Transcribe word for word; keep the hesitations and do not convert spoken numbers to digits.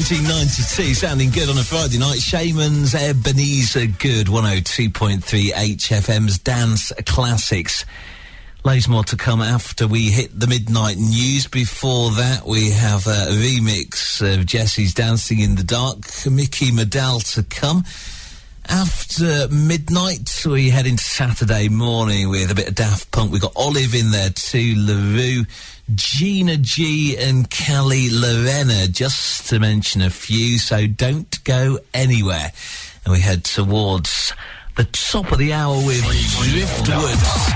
nineteen ninety-two, sounding good on a Friday night. Shaman's Ebenezer Good, one oh two point three H F M's Dance Classics. Loads more to come after we hit the midnight news. Before that, we have a remix of Jesse's Dancing in the Dark, Mickey Medal to come. After midnight, we head into Saturday morning with a bit of Daft Punk. We've got Olive in there too, LaRue, Gina G and Kelly Lorena, just to mention a few, so don't go anywhere. And we head towards the top of the hour with Driftwood.